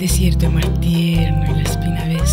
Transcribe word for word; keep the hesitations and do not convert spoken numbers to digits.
desierto, el mar tierno y la espina ves.